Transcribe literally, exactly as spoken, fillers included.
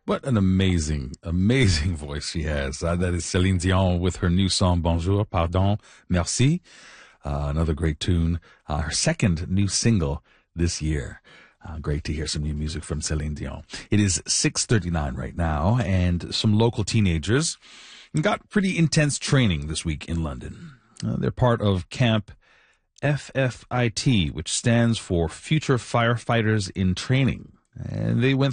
What an amazing, amazing voice she has. Uh, that is Celine Dion with her new song, Bonjour, Pardon, Merci. Uh, another great tune. Uh, her second new single this year. Uh, great to hear some new music from Celine Dion. It is six thirty-nine right now, and some local teenagers got pretty intense training this week in London. Uh, they're part of Camp F F I T, which stands for Future Firefighters in Training. And they went